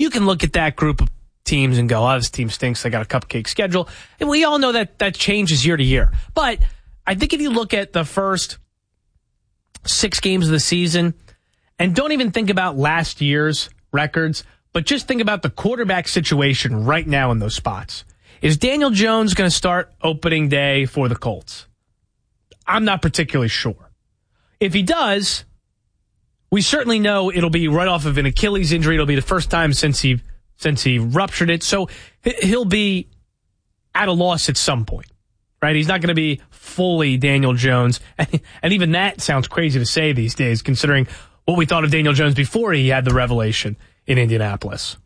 you can look at that group of teams and go, oh, this team stinks. They got a cupcake schedule. And we all know that changes year to year. But I think if you look at the first 6 games of the season, and don't even think about last year's records, but just think about the quarterback situation right now in those spots. Is Daniel Jones going to start opening day for the Colts? I'm not particularly sure. If he does, we certainly know it'll be right off of an Achilles injury. It'll be the first time since he ruptured it. So he'll be at a loss at some point, right? He's not going to be fully Daniel Jones. And even that sounds crazy to say these days, considering what we thought of Daniel Jones before he had the revelation in Indianapolis.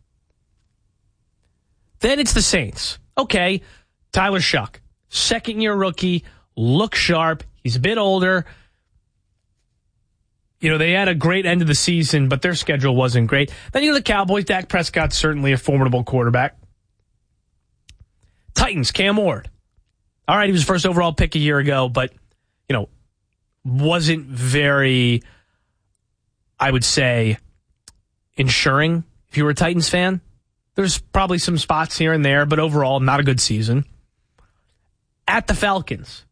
Then it's the Saints. Okay, Tyler Shuck, second-year rookie, looks sharp. He's a bit older. You know, they had a great end of the season, but their schedule wasn't great. Then you know the Cowboys. Dak Prescott's certainly a formidable quarterback. Titans, Cam Ward. All right, he was first overall pick a year ago, but, you know, wasn't very, I would say, ensuring if you were a Titans fan. There's probably some spots here and there, but overall, not a good season. At the Falcons,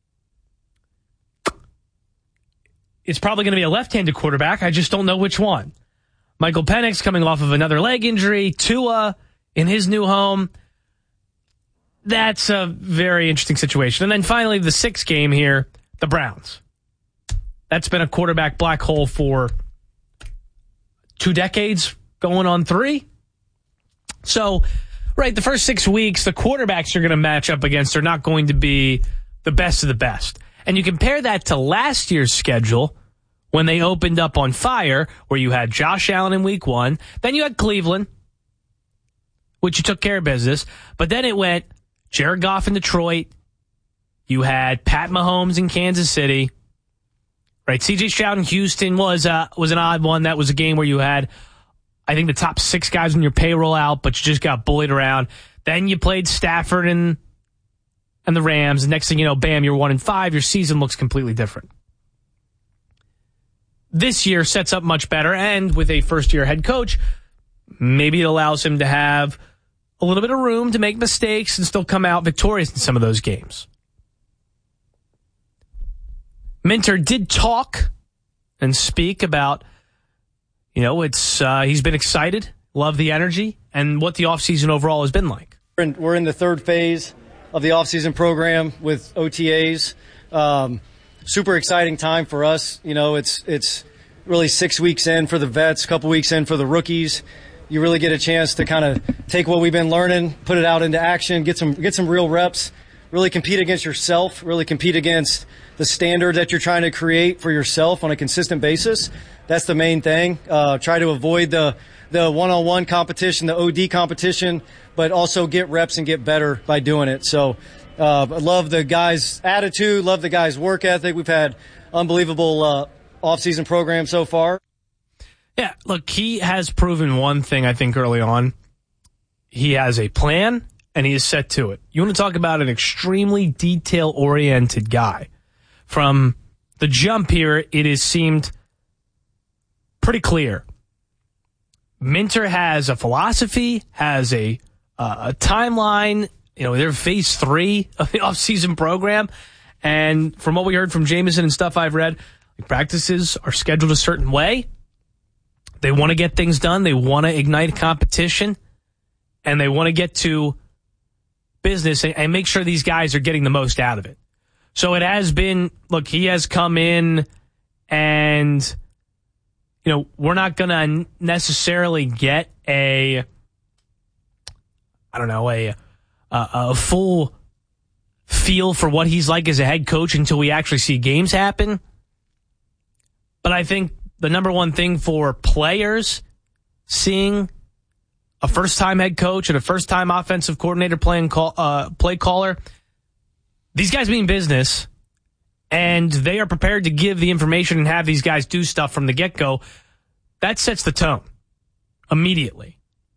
it's probably going to be a left-handed quarterback. I just don't know which one. Michael Penix coming off of another leg injury. Tua in his new home. That's a very interesting situation. And then finally, the 6th game here, the Browns. That's been a quarterback black hole for 2 decades, going on 3. So, right, the first 6 weeks, the quarterbacks you're going to match up against are not going to be the best of the best. And you compare that to last year's schedule when they opened up on fire, where you had Josh Allen in week 1. Then you had Cleveland, which you took care of business. But then it went Jared Goff in Detroit. You had Pat Mahomes in Kansas City. Right, C.J. Stroud in Houston was an odd one. That was a game where you had, I think, the top 6 guys on your payroll out, but you just got bullied around. Then you played Stafford and the Rams. The next thing you know, bam, you're 1-5. Your season looks completely different. This year sets up much better, and with a first-year head coach, maybe it allows him to have a little bit of room to make mistakes and still come out victorious in some of those games. Minter did talk and speak about, you know, he's been excited, love the energy, and what the offseason overall has been like. We're in the 3rd phase of the offseason program with OTAs. Super exciting time for us. You know, it's really 6 weeks in for the vets, a couple weeks in for the rookies. You really get a chance to kind of take what we've been learning, put it out into action, get some real reps, really compete against yourself, really compete against the standard that you're trying to create for yourself on a consistent basis. That's the main thing. Try to avoid the one-on-one competition, the OD competition, but also get reps and get better by doing it. So I love the guys' attitude, love the guys' work ethic. We've had unbelievable off-season program so far. Yeah, look, he has proven one thing, I think, early on. He has a plan, and he is set to it. You want to talk about an extremely detail-oriented guy. From the jump here, it has seemed pretty clear. Minter has a philosophy, has a timeline. You know, they're phase 3 of the offseason program. And from what we heard from Jameson and stuff I've read, practices are scheduled a certain way. They want to get things done. They want to ignite competition. And they want to get to business and make sure these guys are getting the most out of it. So it has been, look, he has come in and, you know, we're not going to necessarily get a full feel for what he's like as a head coach until we actually see games happen. But I think the number one thing for players seeing a first-time head coach and a first-time offensive coordinator play caller, these guys mean business, and they are prepared to give the information and have these guys do stuff from the get-go. That sets the tone immediately.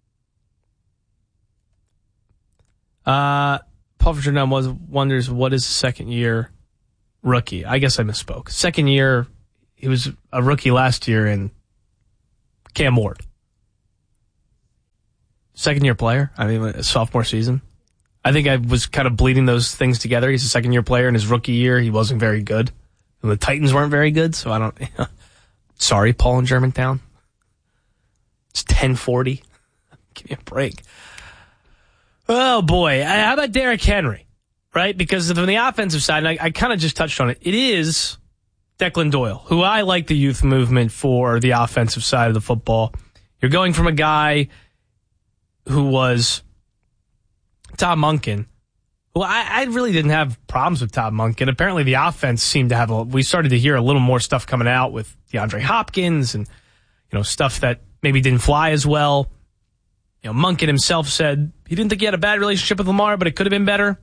Paul Ferdinand wonders, what is the second-year rookie? I guess I misspoke. Second year, he was a rookie last year in Cam Ward. second-year player. I mean, sophomore season. I think I was kind of bleeding those things together. He's a second-year player. In his rookie year, he wasn't very good. And the Titans weren't very good, so I don't... Sorry, Paul in Germantown. It's 10:40. Give me a break. Oh, boy. How about Derrick Henry, right? Because from the offensive side, and I kind of just touched on it, it is Declan Doyle, who I like the youth movement for the offensive side of the football. You're going from a guy who was Todd Monken. Well, I really didn't have problems with Todd Monken. Apparently, the offense seemed to have we started to hear a little more stuff coming out with DeAndre Hopkins and, stuff that maybe didn't fly as well. Monken himself said he didn't think he had a bad relationship with Lamar, but it could have been better.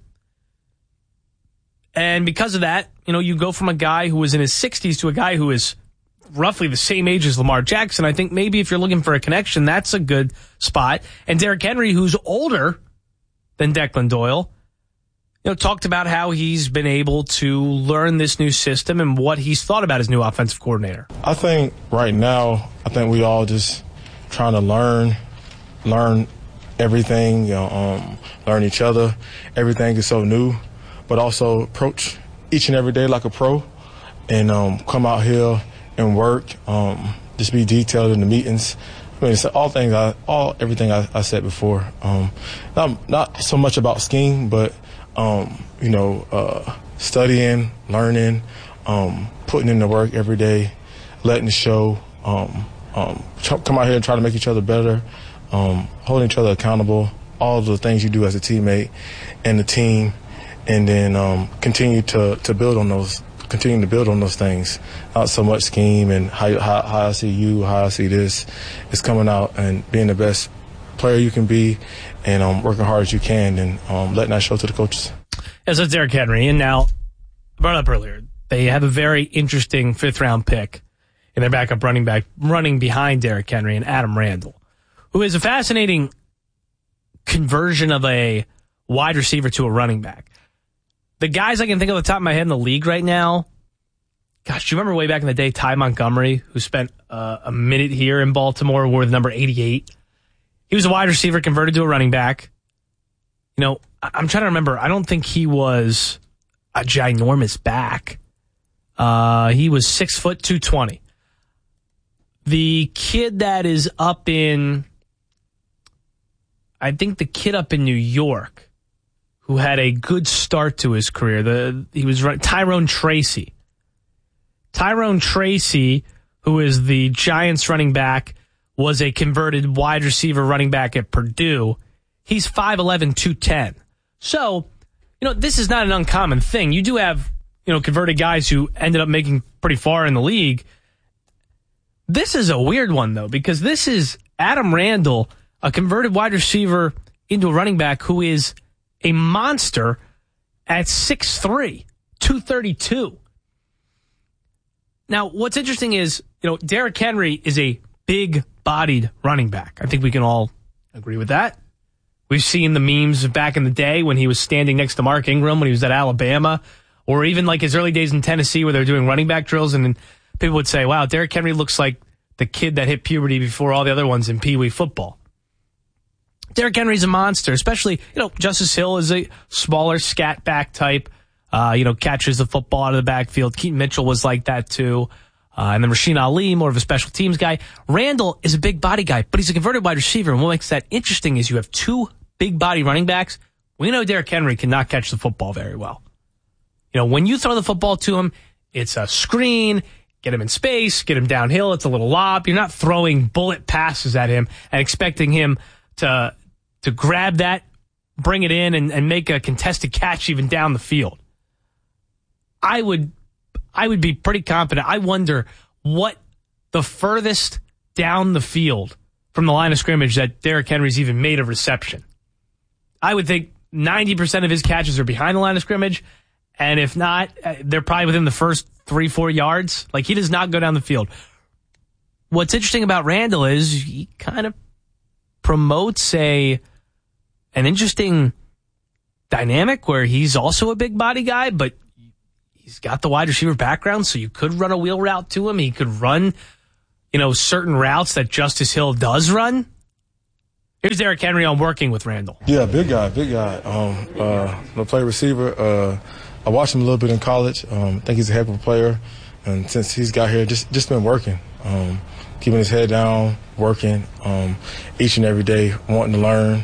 And because of that, you go from a guy who was in his 60s to a guy who is roughly the same age as Lamar Jackson. I think maybe if you're looking for a connection, that's a good spot. And Derrick Henry, who's older than Declan Doyle, talked about how he's been able to learn this new system and what he's thought about his new offensive coordinator. I think right now, we all just trying to learn everything, learn each other. Everything is so new, but also approach each and every day like a pro and come out here and work, just be detailed in the meetings. It's everything I said before. Not so much about scheme, but studying, learning, putting in the work every day, letting it show, come out here and try to make each other better, holding each other accountable, all the things you do as a teammate and the team, and then continue to build on those things. Not so much scheme and how I see you, how I see this. It's coming out and being the best player you can be and working hard as you can and letting that show to the coaches. As that's Derrick Henry. And now, I brought up earlier, they have a very interesting fifth-round pick in their backup running back, running behind Derrick Henry and Adam Randall, who is a fascinating conversion of a wide receiver to a running back. The guys I can think of off the top of my head in the league right now, gosh, do you remember way back in the day, Ty Montgomery, who spent a minute here in Baltimore, wore the number 88? He was a wide receiver converted to a running back. I'm trying to remember. I don't think he was a ginormous back. He was 6 foot 220. The kid that is up in, the kid up in New York, who had a good start to his career, he was Tyrone Tracy. Tyrone Tracy, who is the Giants running back, was a converted wide receiver running back at Purdue. He's 5'11", 210. So, this is not an uncommon thing. You do have, converted guys who ended up making pretty far in the league. This is a weird one, though, because this is Adam Randall, a converted wide receiver into a running back who is a monster at 6'3", 232. Now, what's interesting is, Derrick Henry is a big-bodied running back. I think we can all agree with that. We've seen the memes back in the day when he was standing next to Mark Ingram when he was at Alabama, or even like his early days in Tennessee where they were doing running back drills, and then people would say, wow, Derrick Henry looks like the kid that hit puberty before all the other ones in Pee Wee football. Derrick Henry's a monster, especially, Justice Hill is a smaller scat back type, catches the football out of the backfield. Keaton Mitchell was like that too. And then Rasheen Ali, more of a special teams guy. Randall is a big body guy, but he's a converted wide receiver. And what makes that interesting is you have two big body running backs. We know Derrick Henry cannot catch the football very well. When you throw the football to him, it's a screen, get him in space, get him downhill. It's a little lob. You're not throwing bullet passes at him and expecting him to grab that, bring it in, and make a contested catch even down the field. I would be pretty confident. I wonder what the furthest down the field from the line of scrimmage that Derrick Henry's even made a reception. I would think 90% of his catches are behind the line of scrimmage, and if not, they're probably within the first 3-4 yards. Like, he does not go down the field. What's interesting about Randall is he kind of promotes an interesting dynamic where he's also a big body guy, but he's got the wide receiver background, so you could run a wheel route to him. He could run, certain routes that Justice Hill does run. Here's Derrick Henry on working with Randall. Yeah, big guy. I play receiver. I watched him a little bit in college. I think he's a heck of a player. And since he's got here, just been working, keeping his head down, working each and every day, wanting to learn,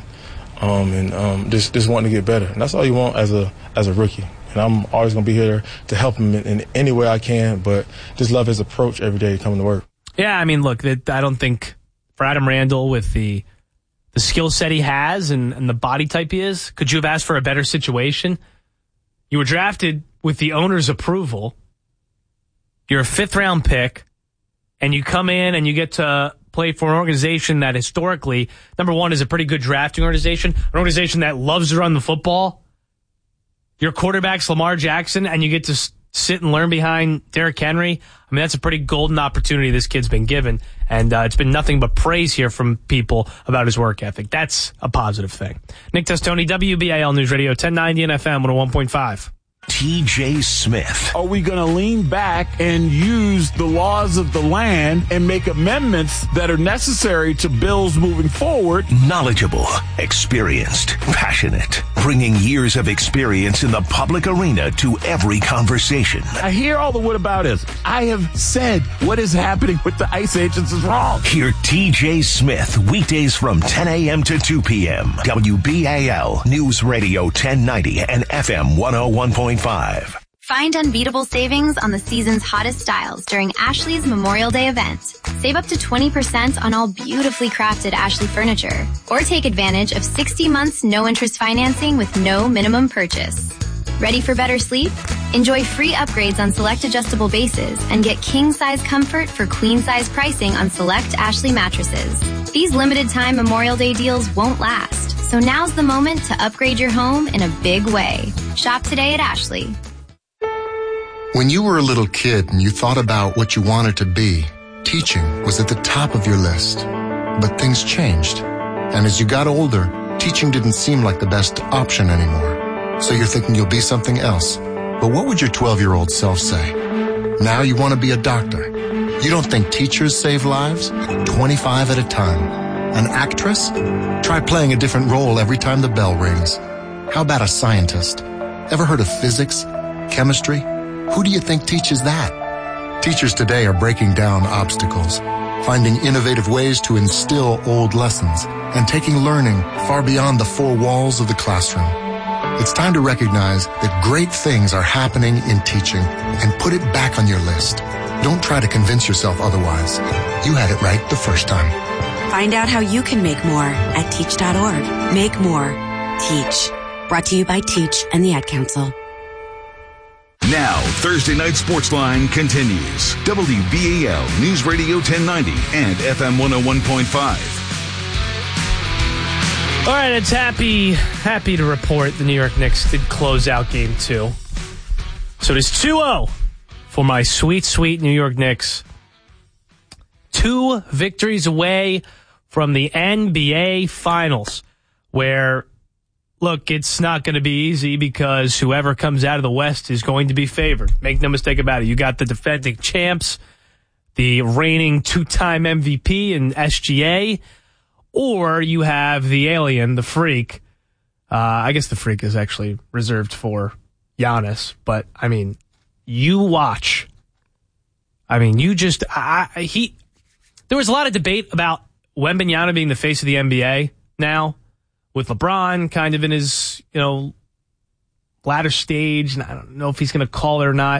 and just wanting to get better. And that's all you want as a rookie. And I'm always going to be here to help him in any way I can, but just love his approach every day coming to work. Yeah, I mean, look, I don't think for Adam Randall with the skill set he has and the body type he is, could you have asked for a better situation? You were drafted with the owner's approval. You're a 5th-round pick, and you come in and you get to play for an organization that historically, number one, is a pretty good drafting organization, an organization that loves to run the football. Your quarterback's Lamar Jackson, and you get to sit and learn behind Derrick Henry. I mean, that's a pretty golden opportunity this kid's been given, and it's been nothing but praise here from people about his work ethic. That's a positive thing. Nick Testoni, WBAL News Radio, 1090 and FM 101.5. TJ Smith. Are we going to lean back and use the laws of the land and make amendments that are necessary to bills moving forward? Knowledgeable, experienced, passionate, bringing years of experience in the public arena to every conversation. I hear all the whataboutism. I have said what is happening with the ICE agents is wrong. Hear TJ Smith weekdays from 10 a.m. to 2 p.m. WBAL News Radio 1090 and FM 101.5. Find unbeatable savings on the season's hottest styles during Ashley's Memorial Day event. Save up to 20% on all beautifully crafted Ashley furniture. Or take advantage of 60 months no-interest financing with no minimum purchase. Ready for better sleep? Enjoy free upgrades on select adjustable bases and get king-size comfort for queen-size pricing on select Ashley mattresses. These limited-time Memorial Day deals won't last, so now's the moment to upgrade your home in a big way. Shop today at Ashley. When you were a little kid and you thought about what you wanted to be, teaching was at the top of your list. But things changed. And as you got older, teaching didn't seem like the best option anymore. So you're thinking you'll be something else. But what would your 12-year-old self say? Now you want to be a doctor. You don't think teachers save lives? 25 at a time. An actress? Try playing a different role every time the bell rings. How about a scientist? Ever heard of physics? Chemistry? Who do you think teaches that? Teachers today are breaking down obstacles, finding innovative ways to instill old lessons, and taking learning far beyond the four walls of the classroom. It's time to recognize that great things are happening in teaching and put it back on your list. Don't try to convince yourself otherwise. You had it right the first time. Find out how you can make more at teach.org. Make more. Teach. Brought to you by Teach and the Ad Council. Now, Thursday Night Sportsline continues. WBAL News Radio 1090 and FM 101.5. All right, it's happy to report the New York Knicks did close out Game 2. So it is 2-0 for my sweet, sweet New York Knicks. 2 victories away from the NBA Finals, where, look, it's not going to be easy because whoever comes out of the West is going to be favored. Make no mistake about it. You got the defending champs, the reigning 2-time MVP in SGA, or you have the alien, the freak. I guess the freak is actually reserved for Giannis, but I mean, you watch. I mean, you just there was a lot of debate about Wembanyama being the face of the NBA now, with LeBron kind of in his, latter stage, and I don't know if he's going to call it or not.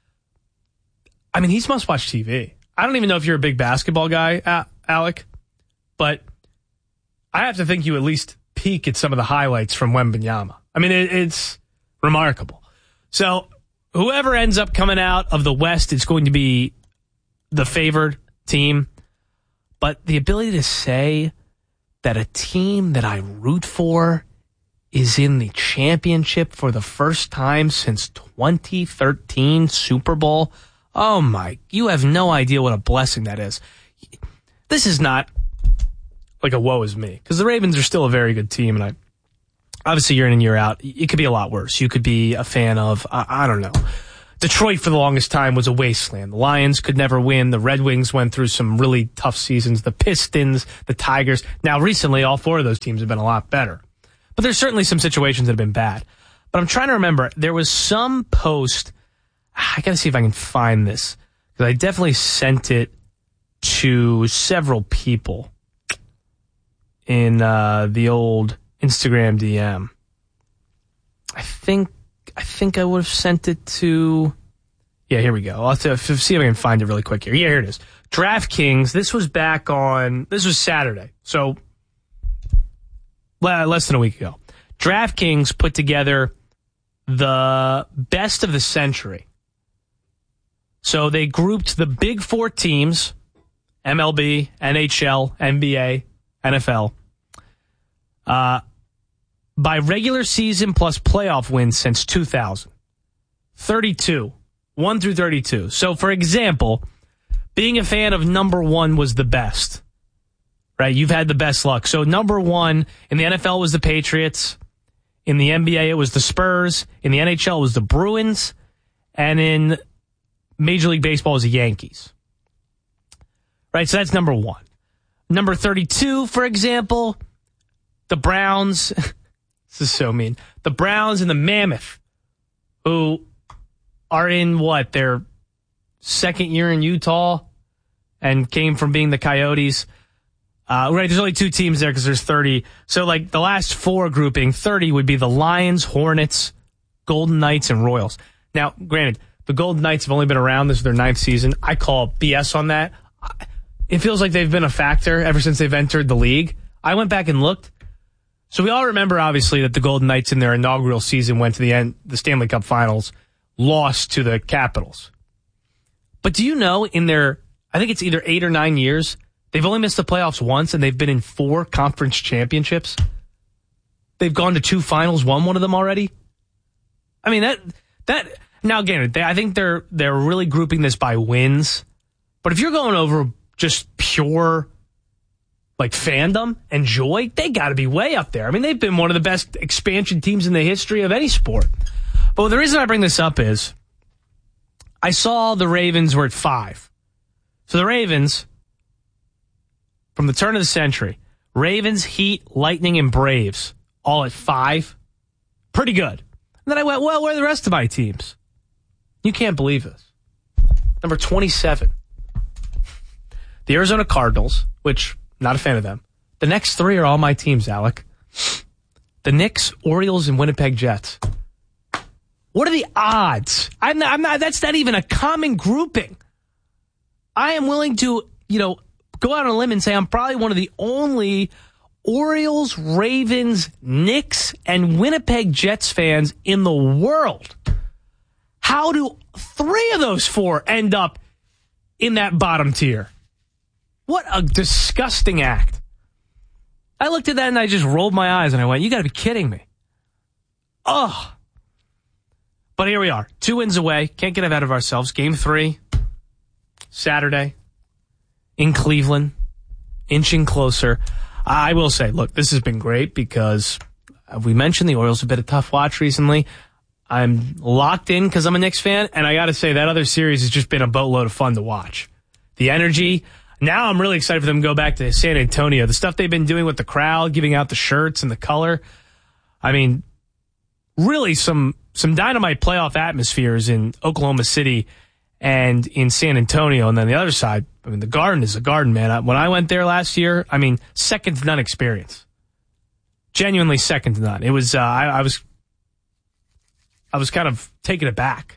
I mean, he's must-watch TV. I don't even know if you're a big basketball guy, Alec, but I have to think you at least peek at some of the highlights from Wembanyama. I mean, it's remarkable. So whoever ends up coming out of the West is going to be the favored team. But the ability to say that a team that I root for is in the championship for the first time since 2013 Super Bowl, oh my, you have no idea what a blessing that is. This is not like a woe is me, because the Ravens are still a very good team, and obviously year in and year out, it could be a lot worse. You could be a fan of, I don't know, Detroit for the longest time was a wasteland. The Lions could never win. The Red Wings went through some really tough seasons. The Pistons, the Tigers. Now, recently, all 4 of those teams have been a lot better. But there's certainly some situations that have been bad. But I'm trying to remember. There was some post. I got to see if I can find this, because I definitely sent it to several people in the old Instagram DM. I think I would have sent it to... Yeah, here we go. I'll have to see if I can find it really quick here. Yeah, here it is. DraftKings, this was Saturday, so less than a week ago. DraftKings put together the best of the century. So they grouped the big 4 teams, MLB, NHL, NBA, NFL, by regular season plus playoff wins since 2000. 32. 1 through 32. So, for example, being a fan of number 1 was the best. Right? You've had the best luck. So, number 1 in the NFL was the Patriots. In the NBA, it was the Spurs. In the NHL, it was the Bruins. And in Major League Baseball, it was the Yankees. Right? So, that's number 1. Number 32, for example, the Browns... This is so mean. The Browns and the Mammoth, who are in their second year in Utah and came from being the Coyotes. Right, there's only 2 teams there because there's 30. So, the last 4 grouping, 30 would be the Lions, Hornets, Golden Knights, and Royals. Now, granted, the Golden Knights have only been around. This is their 9th season. I call BS on that. It feels like they've been a factor ever since they've entered the league. I went back and looked. So we all remember, obviously, that the Golden Knights in their inaugural season went to the Stanley Cup Finals, lost to the Capitals. But do you know, in their, I think it's either 8 or 9 years, they've only missed the playoffs once, and they've been in 4 conference championships? They've gone to 2 finals, won one of them already? I mean, that now again, I think they're really grouping this by wins. But if you're going over just pure fandom and joy, they got to be way up there. I mean, they've been one of the best expansion teams in the history of any sport. But the reason I bring this up is I saw the Ravens were at 5. So the Ravens, from the turn of the century, Ravens, Heat, Lightning, and Braves, all at 5. Pretty good. And then I went, well, where are the rest of my teams? You can't believe this. Number 27. The Arizona Cardinals, which... Not a fan of them. The next 3 are all my teams, Alec. The Knicks, Orioles, and Winnipeg Jets. What are the odds? I'm not. That's not even a common grouping. I am willing to, go out on a limb and say I'm probably one of the only Orioles, Ravens, Knicks, and Winnipeg Jets fans in the world. How do 3 of those 4 end up in that bottom tier? What a disgusting act. I looked at that and I just rolled my eyes and I went, you got to be kidding me. Oh. But here we are. 2 wins away. Can't get ahead of ourselves. Game 3, Saturday, in Cleveland, inching closer. I will say, look, this has been great because we mentioned the Orioles have been a tough watch recently. I'm locked in because I'm a Knicks fan, and I got to say that other series has just been a boatload of fun to watch. The energy... Now I'm really excited for them to go back to San Antonio. The stuff they've been doing with the crowd, giving out the shirts and the color. I mean, really some dynamite playoff atmospheres in Oklahoma City and in San Antonio. And then the other side, I mean, the Garden is a Garden, man. When I went there last year, I mean, second to none experience. Genuinely second to none. It was, I was kind of taken aback.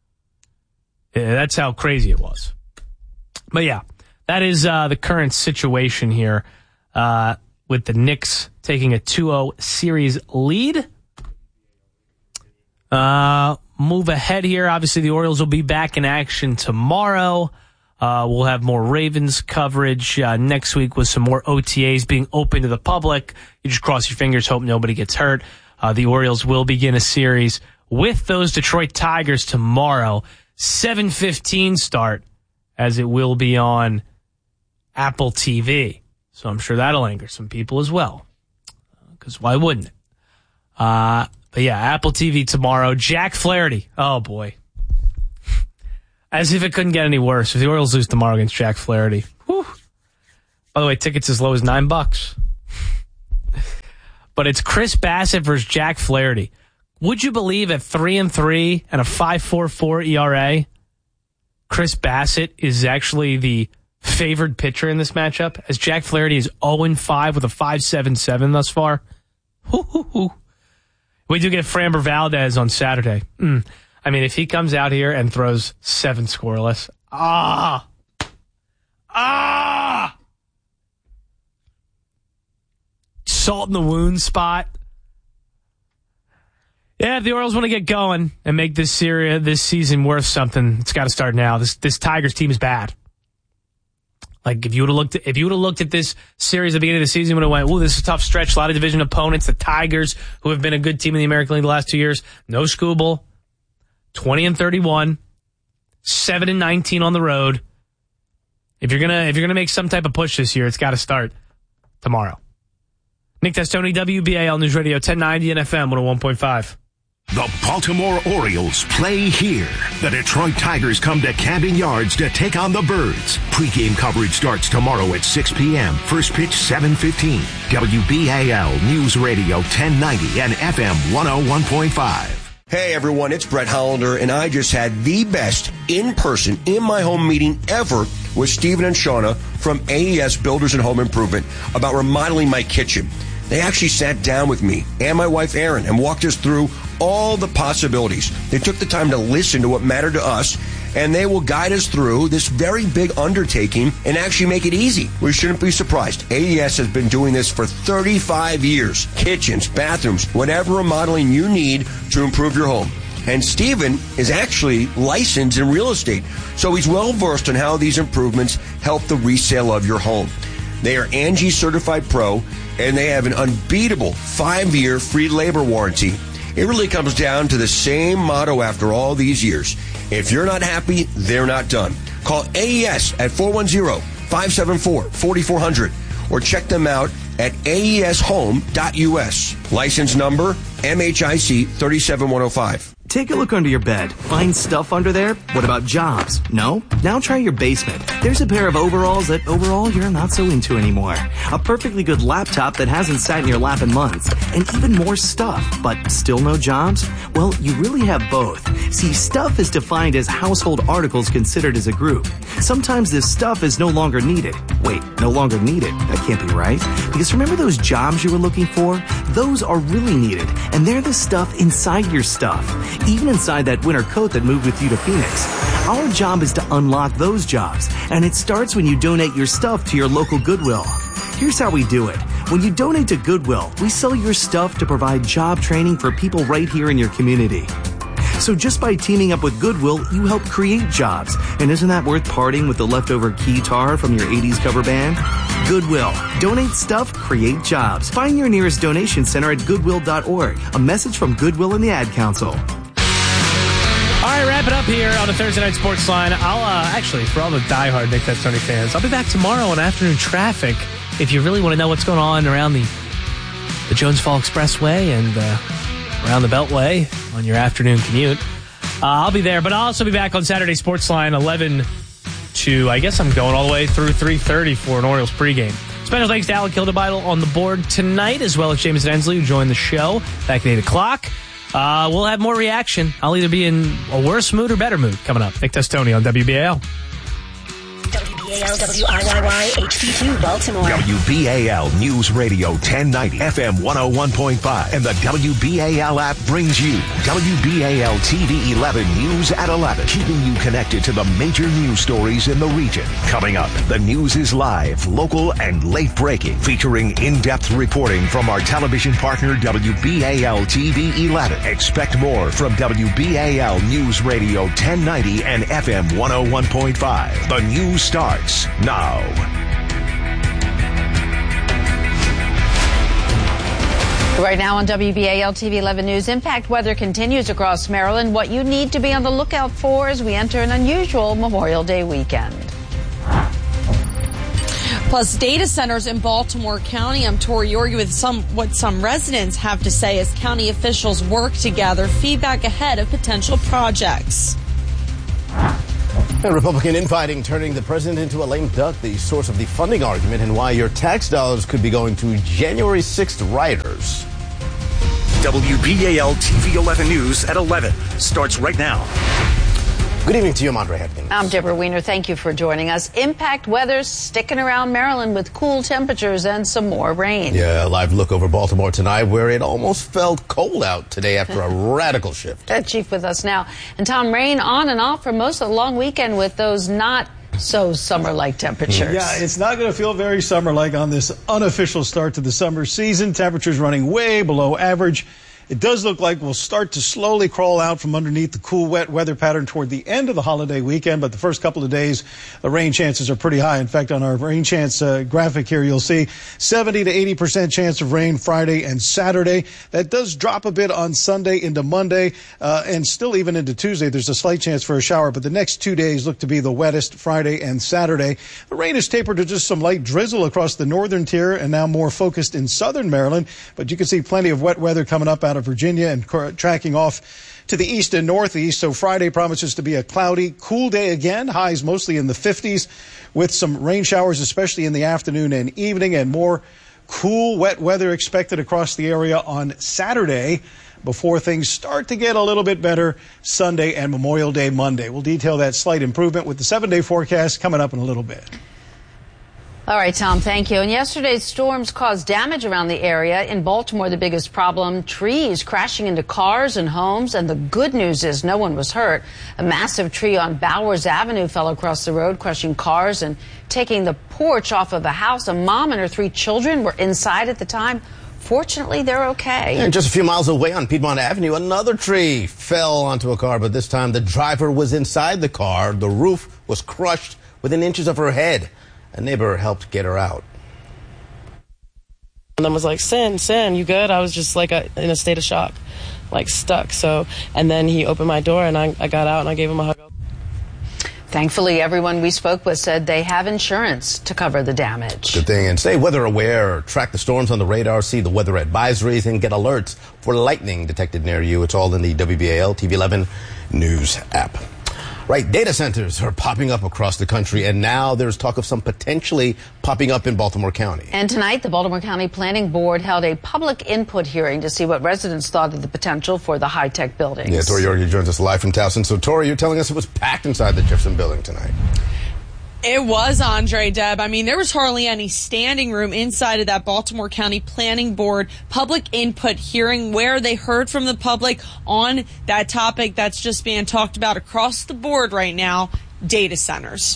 Yeah, that's how crazy it was. But yeah. That is the current situation here with the Knicks taking a 2-0 series lead. Move ahead here. Obviously, the Orioles will be back in action tomorrow. We'll have more Ravens coverage next week with some more OTAs being open to the public. You just cross your fingers, hope nobody gets hurt. The Orioles will begin a series with those Detroit Tigers tomorrow. 7:15 start, as it will be on Apple TV. So I'm sure that'll anger some people as well. Because why wouldn't it? But yeah, Apple TV tomorrow. Jack Flaherty. Oh, boy. As if it couldn't get any worse. If the Orioles lose tomorrow against Jack Flaherty. Whew. By the way, tickets as low as $9. But it's Chris Bassett versus Jack Flaherty. Would you believe at 3-3 and a 5.44 ERA, Chris Bassett is actually the favored pitcher in this matchup, as Jack Flaherty is 0-5 with a 5.77 thus far? We do get Framber Valdez on Saturday. I mean, if he comes out here and throws 7 scoreless, salt in the wound spot. Yeah, if the Orioles want to get going and make this season worth something, it's got to start now. This Tigers team is bad. Like, if you would have looked at this series at the beginning of the season, you would have went, "Ooh, this is a tough stretch. A lot of division opponents. The Tigers, who have been a good team in the American League the last 2 years, no Skubal, 20-31, 7-19 on the road. If you're gonna make some type of push this year, it's got to start tomorrow." Nick Testoni, WBAL News Radio 1090 and FM 101.5. The Baltimore Orioles play here. The Detroit Tigers come to Camden Yards to take on the Birds. Pre-game coverage starts tomorrow at 6 p.m. First pitch 7:15. WBAL News Radio 1090 and FM 101.5. Hey everyone, it's Brett Hollander, and I just had the best in-person, in-my-home meeting ever with Stephen and Shauna from AES Builders and Home Improvement about remodeling my kitchen. They actually sat down with me and my wife Erin and walked us through all the possibilities. They took the time to listen to what mattered to us, and they will guide us through this very big undertaking and actually make it easy. We shouldn't be surprised. AES has been doing this for 35 years. Kitchens, bathrooms, whatever remodeling you need to improve your home. And Stephen is actually licensed in real estate, so he's well versed on how these improvements help the resale of your home. They are Angie Certified Pro, and they have an unbeatable 5-year free labor warranty. It really comes down to the same motto after all these years. If you're not happy, they're not done. Call AES at 410-574-4400 or check them out at aeshome.us. License number MHIC 37105. Take a look under your bed. Find stuff under there? What about jobs? No? Now try your basement. There's a pair of overalls that overall you're not so into anymore. A perfectly good laptop that hasn't sat in your lap in months. And even more stuff, but still no jobs? Well, you really have both. See, stuff is defined as household articles considered as a group. Sometimes this stuff is no longer needed. Wait, no longer needed? That can't be right. Because remember those jobs you were looking for? Those are really needed. And they're the stuff inside your stuff. Even inside that winter coat that moved with you to Phoenix. Our job is to unlock those jobs, and it starts when you donate your stuff to your local Goodwill. Here's how we do it. When you donate to Goodwill, we sell your stuff to provide job training for people right here in your community. So just by teaming up with Goodwill, you help create jobs. And isn't that worth parting with the leftover guitar from your 80s cover band? Goodwill. Donate stuff, create jobs. Find your nearest donation center at goodwill.org. A message from Goodwill and the Ad Council. All right, wrap it up here on the Thursday Night Sports Line. I'll actually, for all the diehard Nick Testoni fans, I'll be back tomorrow on afternoon traffic. If you really want to know what's going on around the Jones Fall Expressway and around the Beltway on your afternoon commute, I'll be there. But I'll also be back on Saturday Sports Line 11 to, I guess I'm going all the way through 3:30 for an Orioles pregame. Special thanks to Alec Kildebitle on the board tonight, as well as Jameson Ensley, who joined the show back at 8 o'clock. We'll have more reaction. I'll either be in a worse mood or better mood coming up. Nick Testoni on WBAL. WBAL WIYY HD2 Baltimore. WBAL News Radio 1090 FM 101.5 and the WBAL app brings you WBAL TV 11 News at 11, keeping you connected to the major news stories in the region. Coming up, the news is live, local, and late breaking, featuring in-depth reporting from our television partner WBAL TV 11. Expect more from WBAL News Radio 1090 and FM 101.5. The news starts now. Right now on WBAL TV 11 News, impact weather continues across Maryland. What you need to be on the lookout for as we enter an unusual Memorial Day weekend. Plus, data centers in Baltimore County. I'm Tori Yorgi with what some residents have to say as county officials work to gather feedback ahead of potential projects. And Republican infighting turning the president into a lame duck, the source of the funding argument, and why your tax dollars could be going to January 6th rioters. WBAL TV 11 News at 11 starts right now. Good evening to you, I'm Andre Hepkins. I'm Deborah Wiener. Thank you for joining us. Impact weather sticking around Maryland with cool temperatures and some more rain. Yeah, a live look over Baltimore tonight where it almost felt cold out today after a radical shift. Chief with us now. And Tom, rain on and off for most of the long weekend with those not so summer-like temperatures. Yeah, it's not going to feel very summer-like on this unofficial start to the summer season. Temperatures running way below average. It does look like we'll start to slowly crawl out from underneath the cool, wet weather pattern toward the end of the holiday weekend, but the first couple of days, the rain chances are pretty high. In fact, on our rain chance graphic here, you'll see 70 to 80% chance of rain Friday and Saturday. That does drop a bit on Sunday into Monday, and still even into Tuesday. There's a slight chance for a shower, but the next 2 days look to be the wettest, Friday and Saturday. The rain is tapered to just some light drizzle across the northern tier and now more focused in southern Maryland, but you can see plenty of wet weather coming up out of Virginia and tracking off to the east and northeast. So Friday promises to be a cloudy, cool day again. Highs mostly in the 50s with some rain showers, especially in the afternoon and evening, and more cool, wet weather expected across the area on Saturday before things start to get a little bit better Sunday and Memorial Day Monday. We'll detail that slight improvement with the 7-day forecast coming up in a little bit. All right, Tom, thank you. And yesterday's storms caused damage around the area. In Baltimore, the biggest problem, trees crashing into cars and homes. And the good news is no one was hurt. A massive tree on Bowers Avenue fell across the road, crushing cars and taking the porch off of a house. A mom and her 3 children were inside at the time. Fortunately, they're okay. And just a few miles away on Piedmont Avenue, another tree fell onto a car, but this time the driver was inside the car. The roof was crushed within inches of her head. A neighbor helped get her out. And then was like, Sin, you good? I was just like in a state of shock, like stuck. So, and then he opened my door and I got out and I gave him a hug. Thankfully, everyone we spoke with said they have insurance to cover the damage. Good thing. And stay weather aware. Track the storms on the radar, see the weather advisories, and get alerts for lightning detected near you. It's all in the WBAL TV 11 News app. Right, data centers are popping up across the country, and now there's talk of some potentially popping up in Baltimore County. And tonight, the Baltimore County Planning Board held a public input hearing to see what residents thought of the potential for the high-tech buildings. Yeah, Tori Yorgi joins us live from Towson. So, Tori, you're telling us it was packed inside the Jefferson building tonight. It was, Andre, Deb. I mean, there was hardly any standing room inside of that Baltimore County Planning Board public input hearing where they heard from the public on that topic that's just being talked about across the board right now, data centers.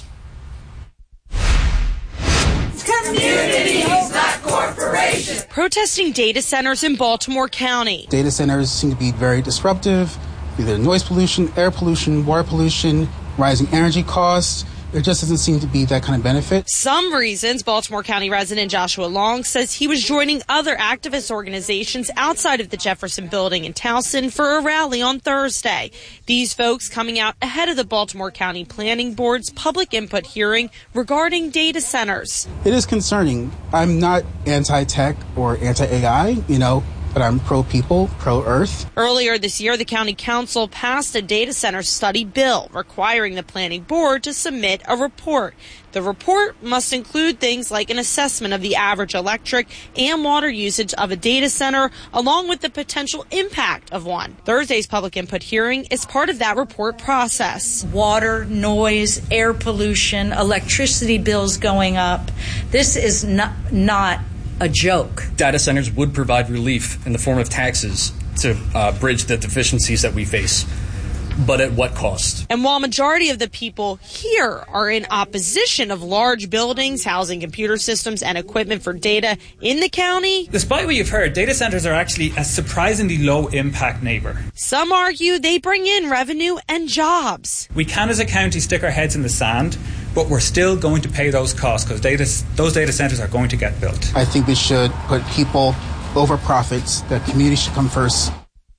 Communities, not corporations. Protesting data centers in Baltimore County. Data centers seem to be very disruptive, either noise pollution, air pollution, water pollution, rising energy costs. There just doesn't seem to be that kind of benefit. Some reasons. Baltimore County resident Joshua Long says he was joining other activist organizations outside of the Jefferson building in Towson for a rally on Thursday. These folks coming out ahead of the Baltimore County Planning Board's public input hearing regarding data centers. It is concerning. I'm not anti-tech or anti-AI, but I'm pro-people, pro-earth. Earlier this year, the county council passed a data center study bill requiring the planning board to submit a report. The report must include things like an assessment of the average electric and water usage of a data center, along with the potential impact of one. Thursday's public input hearing is part of that report process. Water, noise, air pollution, electricity bills going up. This is not a joke. Data centers would provide relief in the form of taxes to bridge the deficiencies that we face. But at what cost? And while majority of the people here are in opposition of large buildings housing computer systems and equipment for data in the county, despite what you've heard, data centers are actually a surprisingly low-impact neighbor. Some argue they bring in revenue and jobs. We can, as a county, stick our heads in the sand, but we're still going to pay those costs because those data centers are going to get built. I think we should put people over profits. The community should come first.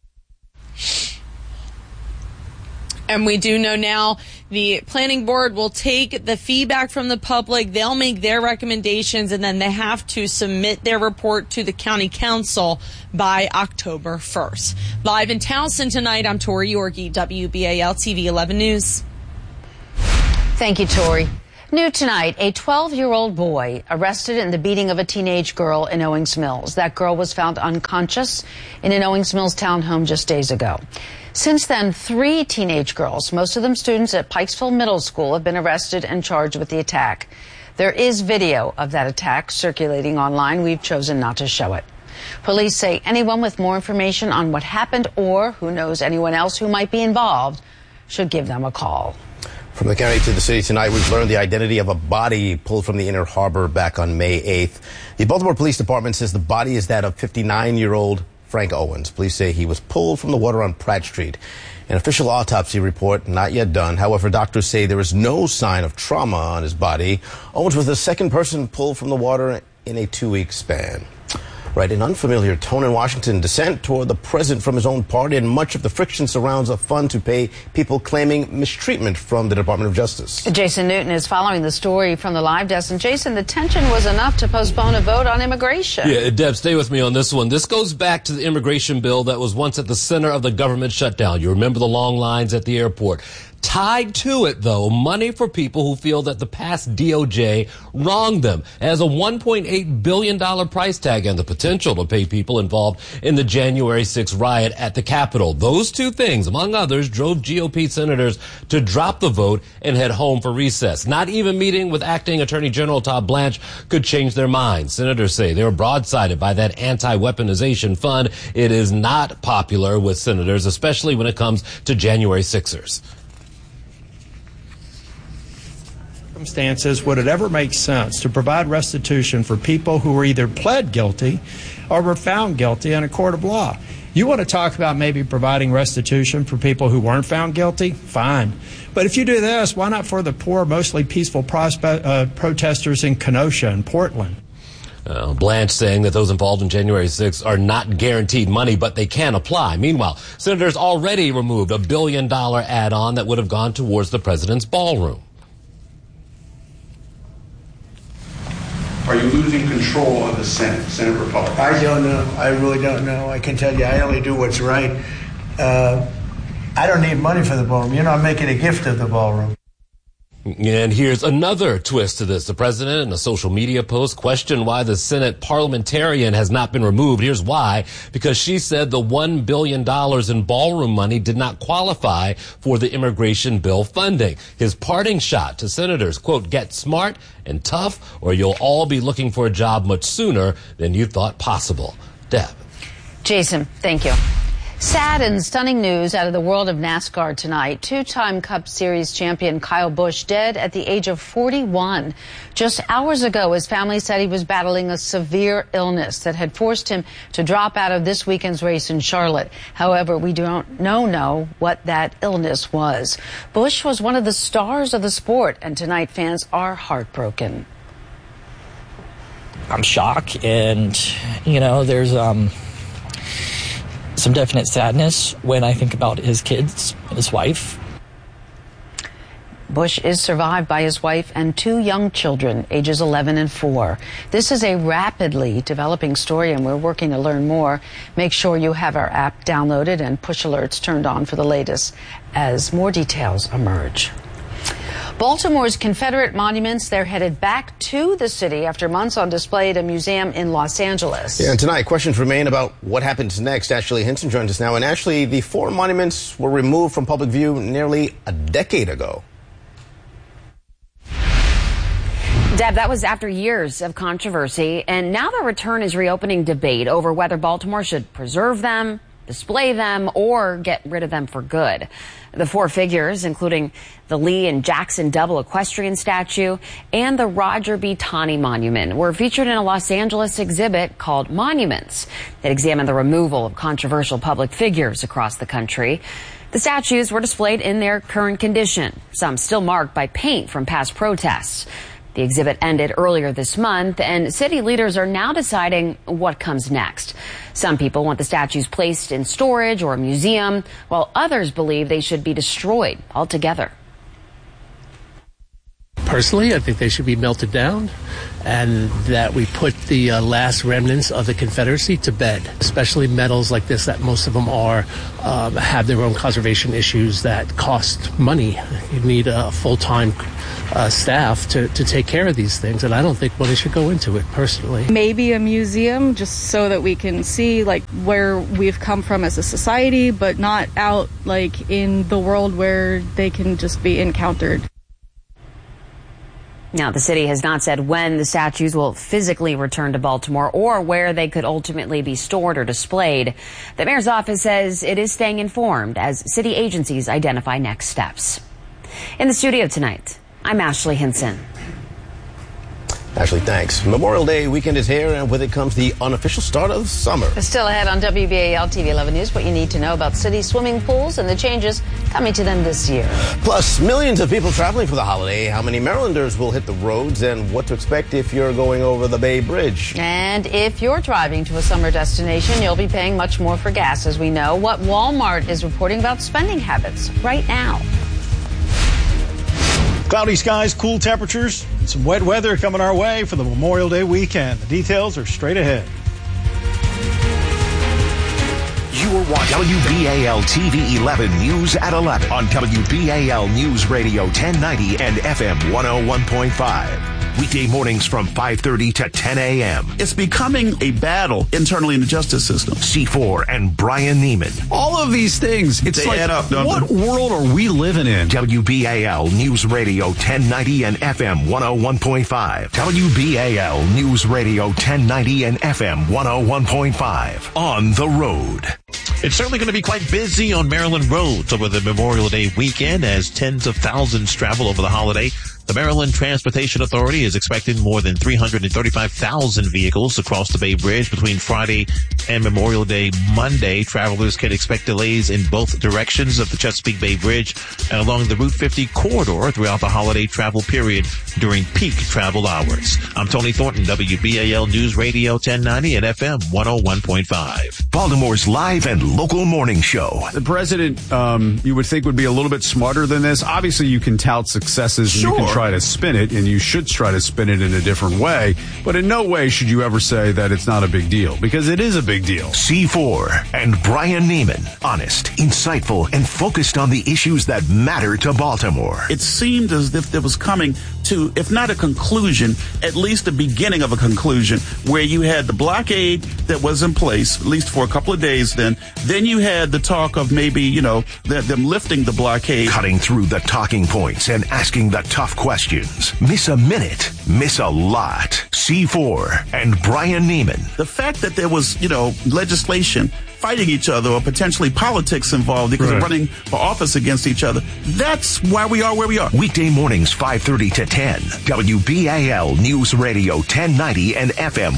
And we do know now the planning board will take the feedback from the public. They'll make their recommendations, and then they have to submit their report to the county council by October 1st. Live in Towson tonight, I'm Tori Yorgi, WBAL TV 11 News. Thank you, Tori. New tonight, a 12-year-old boy arrested in the beating of a teenage girl in Owings Mills. That girl was found unconscious in an Owings Mills townhome just days ago. Since then, 3 teenage girls, most of them students at Pikesville Middle School, have been arrested and charged with the attack. There is video of that attack circulating online. We've chosen not to show it. Police say anyone with more information on what happened or who knows anyone else who might be involved should give them a call. From the county to the city tonight, we've learned the identity of a body pulled from the Inner Harbor back on May 8th. The Baltimore Police Department says the body is that of 59-year-old Frank Owens. Police say he was pulled from the water on Pratt Street. An official autopsy report not yet done. However, doctors say there is no sign of trauma on his body. Owens was the second person pulled from the water in a 2-week span. Right, an unfamiliar tone in Washington, dissent toward the president from his own party, and much of the friction surrounds a fund to pay people claiming mistreatment from the Department of Justice. Jason Newton is following the story from the live desk. And Jason, the tension was enough to postpone a vote on immigration. Yeah, Deb, stay with me on this one. This goes back to the immigration bill that was once at the center of the government shutdown. You remember the long lines at the airport. Tied to it, though, money for people who feel that the past DOJ wronged them, as a $1.8 billion price tag and the potential to pay people involved in the January 6th riot at the Capitol. Those two things, among others, drove GOP senators to drop the vote and head home for recess. Not even meeting with Acting Attorney General Todd Blanche could change their minds. Senators say they were broadsided by that anti-weaponization fund. It is not popular with senators, especially when it comes to January 6ers. Circumstances, would it ever make sense to provide restitution for people who were either pled guilty or were found guilty in a court of law? You want to talk about maybe providing restitution for people who weren't found guilty? Fine. But if you do this, why not for the poor, mostly peaceful protesters in Kenosha and Portland? Blanche saying that those involved in January 6th are not guaranteed money, but they can apply. Meanwhile, senators already removed a $1 billion add-on that would have gone towards the president's ballroom. Are you losing control of the Senate Republicans? I don't know. I really don't know. I can tell you, I only do what's right. I don't need money for the ballroom. You're not making a gift of the ballroom. And here's another twist to this. The president, in a social media post, questioned why the Senate parliamentarian has not been removed. Here's why. Because she said the $1 billion in ballroom money did not qualify for the immigration bill funding. His parting shot to senators, quote, get smart and tough, or you'll all be looking for a job much sooner than you thought possible. Deb. Jason, thank you. Sad and stunning news out of the world of NASCAR tonight. 2-time Cup Series champion Kyle Busch dead at the age of 41. Just hours ago, his family said he was battling a severe illness that had forced him to drop out of this weekend's race in Charlotte. However, we don't know what that illness was. Busch was one of the stars of the sport, and tonight fans are heartbroken. I'm shocked, and, there's some definite sadness when I think about his kids and his wife. Busch is survived by his wife and 2 young children, ages 11 and 4. This is a rapidly developing story, and we're working to learn more. Make sure you have our app downloaded and push alerts turned on for the latest as more details emerge. Baltimore's Confederate monuments, they're headed back to the city after months on display at a museum in Los Angeles. Yeah, and tonight, questions remain about what happens next. Ashley Hinson joins us now. And Ashley, the 4 monuments were removed from public view nearly a decade ago. Deb, that was after years of controversy, and now the return is reopening debate over whether Baltimore should preserve them, display them, or get rid of them for good. The 4 figures, including the Lee and Jackson double equestrian statue and the Roger B. Taney monument, were featured in a Los Angeles exhibit called Monuments that examined the removal of controversial public figures across the country. The statues were displayed in their current condition, some still marked by paint from past protests. The exhibit ended earlier this month, and city leaders are now deciding what comes next. Some people want the statues placed in storage or a museum, while others believe they should be destroyed altogether. Personally, I think they should be melted down and that we put the last remnants of the Confederacy to bed, especially metals like this that most of them have their own conservation issues that cost money. You need a full-time staff to take care of these things, and I don't think money should go into it, personally. Maybe a museum, just so that we can see like where we've come from as a society, but not out like in the world where they can just be encountered. Now, the city has not said when the statues will physically return to Baltimore or where they could ultimately be stored or displayed. The mayor's office says it is staying informed as city agencies identify next steps. In the studio tonight, I'm Ashley Hinson. Ashley, thanks. Memorial Day weekend is here, and with it comes the unofficial start of summer. Still ahead on WBAL TV 11 News, what you need to know about city swimming pools and the changes coming to them this year. Plus, millions of people traveling for the holiday. How many Marylanders will hit the roads, and what to expect if you're going over the Bay Bridge. And if you're driving to a summer destination, you'll be paying much more for gas, as we know. What Walmart is reporting about spending habits right now. Cloudy skies, cool temperatures, and some wet weather coming our way for the Memorial Day weekend. The details are straight ahead. You are watching WBAL TV 11 News at 11 on WBAL News Radio 1090 and FM 101.5. Weekday mornings from 5:30 to 10 a.m. It's becoming a battle internally in the justice system. C4 and Brian Neiman. All of these things, it's they like, add up, what world are we living in? WBAL News Radio 1090 and FM 101.5. WBAL News Radio 1090 and FM 101.5. On the road. It's certainly going to be quite busy on Maryland roads over the Memorial Day weekend as tens of thousands travel over the holiday. The Maryland Transportation Authority is expecting more than 335,000 vehicles across the Bay Bridge between Friday and Memorial Day Monday. Travelers can expect delays in both directions of the Chesapeake Bay Bridge and along the Route 50 corridor throughout the holiday travel period during peak travel hours. I'm Tony Thornton, WBAL News Radio 1090 and FM 101.5. Baltimore's live and local morning show. The president, you would think would be a little bit smarter than this. Obviously, you can tout successes and you can try to spin it, and you should try to spin it in a different way. But in no way should you ever say that it's not a big deal, because it is a big deal. C4 and Brian Neiman. Honest, insightful, and focused on the issues that matter to Baltimore. It seemed as if there was coming to, if not a conclusion, at least the beginning of a conclusion, where you had the blockade that was in place, at least for a couple of days then. Then you had the talk of maybe, them lifting the blockade. Cutting through the talking points and asking the tough questions. Miss a minute, miss a lot. C4 and Brian Neiman. The fact that there was, legislation fighting each other or potentially politics involved because of running for office against each other, that's why we are where we are. Weekday mornings 5:30 to 10. WBAL News Radio 1090 and FM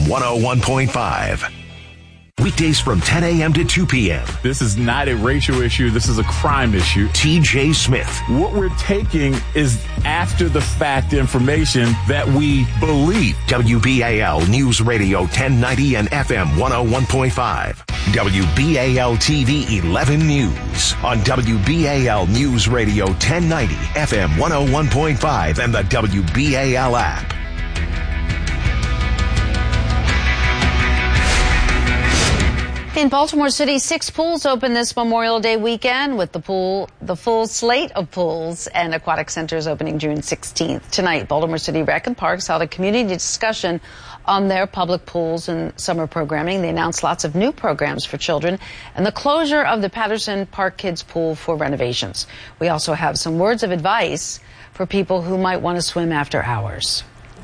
101.5. Weekdays from 10 a.m. to 2 p.m. This is not a racial issue. This is a crime issue. TJ Smith. What we're taking is after the fact information that we believe. WBAL News Radio 1090 and FM 101.5. WBAL TV 11 News on WBAL News Radio 1090, FM 101.5, and the WBAL app. In Baltimore City, 6 pools open this Memorial Day weekend with the full slate of pools and aquatic centers opening June 16th. Tonight, Baltimore City Rec and Parks held a community discussion on their public pools and summer programming. They announced lots of new programs for children and the closure of the Patterson Park Kids Pool for renovations. We also have some words of advice for people who might want to swim after hours.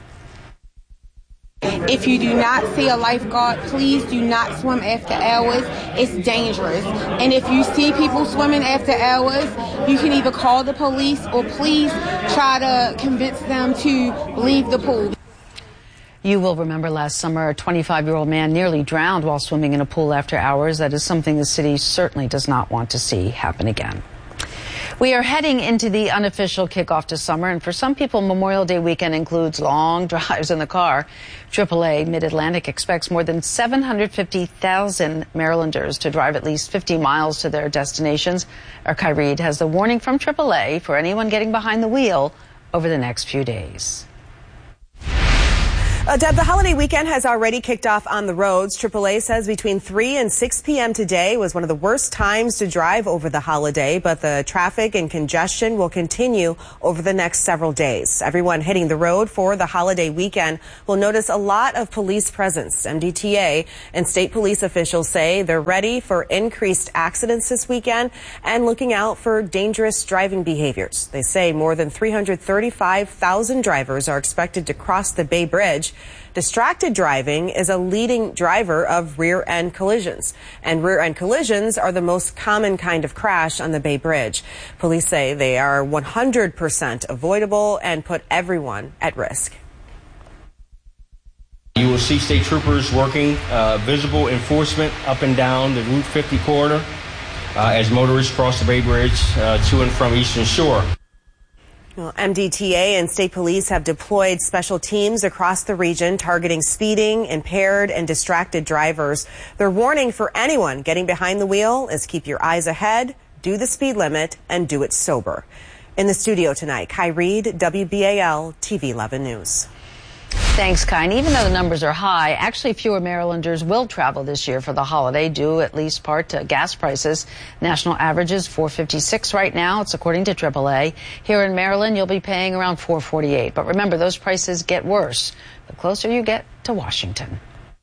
If you do not see a lifeguard, please do not swim after hours. It's dangerous. And if you see people swimming after hours, you can either call the police or please try to convince them to leave the pool. You will remember last summer, a 25-year-old man nearly drowned while swimming in a pool after hours. That is something the city certainly does not want to see happen again. We are heading into the unofficial kickoff to summer, and for some people, Memorial Day weekend includes long drives in the car. AAA Mid-Atlantic expects more than 750,000 Marylanders to drive at least 50 miles to their destinations. Our Kai Reed has the warning from AAA for anyone getting behind the wheel over the next few days. Deb, the holiday weekend has already kicked off on the roads. AAA says between 3 and 6 p.m. today was one of the worst times to drive over the holiday, but the traffic and congestion will continue over the next several days. Everyone hitting the road for the holiday weekend will notice a lot of police presence. MDTA and state police officials say they're ready for increased accidents this weekend and looking out for dangerous driving behaviors. They say more than 335,000 drivers are expected to cross the Bay Bridge. Distracted driving is a leading driver of rear-end collisions, and rear-end collisions are the most common kind of crash on the Bay Bridge. Police say they are 100% avoidable and put everyone at risk. You will see state troopers working visible enforcement up and down the Route 50 corridor as motorists cross the Bay Bridge to and from Eastern Shore. Well, MDTA and state police have deployed special teams across the region targeting speeding, impaired, and distracted drivers. Their warning for anyone getting behind the wheel is keep your eyes ahead, do the speed limit, and do it sober. In the studio tonight, Kai Reed, WBAL TV 11 News. Thanks, Kai. And even though the numbers are high, actually fewer Marylanders will travel this year for the holiday, due at least part to gas prices. National average is $4.56 right now. It's according to AAA. Here in Maryland, you'll be paying around $4.48. But remember, those prices get worse the closer you get to Washington.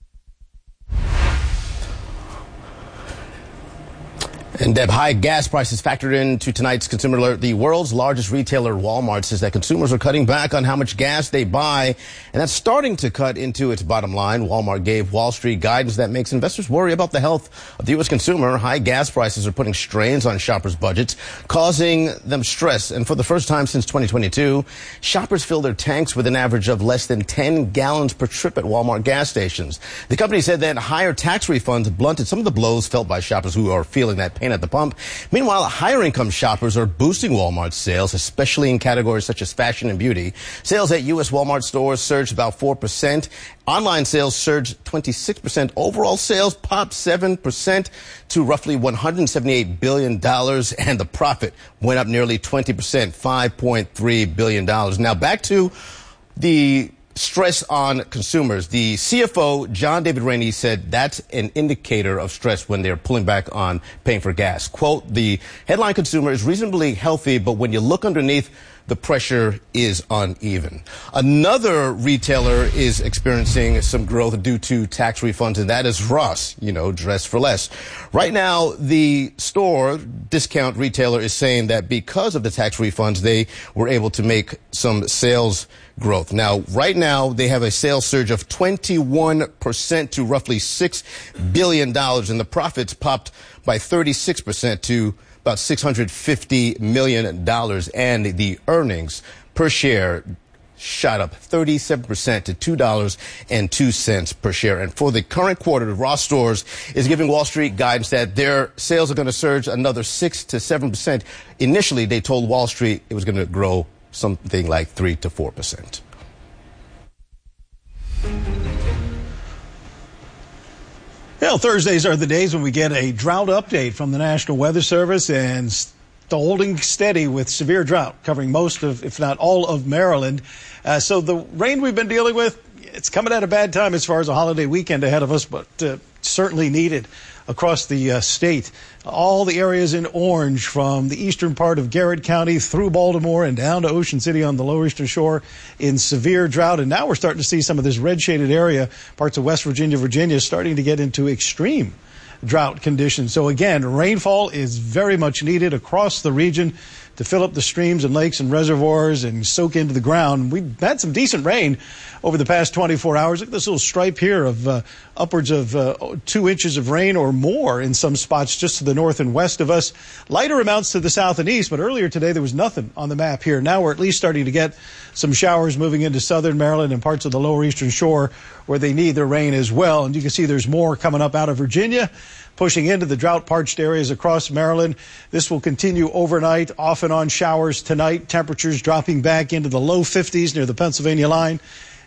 And Deb, high gas prices factored into tonight's Consumer Alert. The world's largest retailer, Walmart, says that consumers are cutting back on how much gas they buy, and that's starting to cut into its bottom line. Walmart gave Wall Street guidance that makes investors worry about the health of the U.S. consumer. High gas prices are putting strains on shoppers' budgets, causing them stress. And for the first time since 2022, shoppers fill their tanks with an average of less than 10 gallons per trip at Walmart gas stations. The company said that higher tax refunds blunted some of the blows felt by shoppers who are feeling that pain at the pump. Meanwhile, higher income shoppers are boosting Walmart's sales, especially in categories such as fashion and beauty. Sales at U.S. Walmart stores surged about 4%. Online sales surged 26%. Overall sales popped 7% to roughly $178 billion, and the profit went up nearly 20%, $5.3 billion. Now back to the stress on consumers. The CFO, John David Rainey, said that's an indicator of stress when they're pulling back on paying for gas. Quote, the headline consumer is reasonably healthy, but when you look underneath, the pressure is uneven. Another retailer is experiencing some growth due to tax refunds, and that is Ross, dress for less. Right now, the store discount retailer is saying that because of the tax refunds, they were able to make some sales growth. Now, right now, they have a sales surge of 21% to roughly $6 billion, and the profits popped by 36% to about $650 million, and the earnings per share shot up 37% to $2.02 per share. And for the current quarter, the Ross stores is giving Wall Street guidance that their sales are going to surge another 6 to 7%. Initially, they told Wall Street it was going to grow something like 3 to 4%. Thursdays are the days when we get a drought update from the National Weather Service, and holding steady with severe drought covering most of, if not all of Maryland. So the rain we've been dealing with, it's coming at a bad time as far as a holiday weekend ahead of us, but certainly needed across the state. All the areas in orange from the eastern part of Garrett County through Baltimore and down to Ocean City on the lower eastern shore in severe drought. And now we're starting to see some of this red shaded area, parts of West Virginia, starting to get into extreme drought conditions. So again, rainfall is very much needed across the region to fill up the streams and lakes and reservoirs and soak into the ground. We've had some decent rain over the past 24 hours. Look at this little stripe here of upwards of 2 inches of rain or more in some spots just to the north and west of us. Lighter amounts to the south and east, but earlier today there was nothing on the map here. Now we're at least starting to get some showers moving into southern Maryland and parts of the lower eastern shore where they need the rain as well. And you can see there's more coming up out of Virginia, pushing into the drought-parched areas across Maryland. This will continue overnight, off and on showers tonight. Temperatures dropping back into the low 50s near the Pennsylvania line.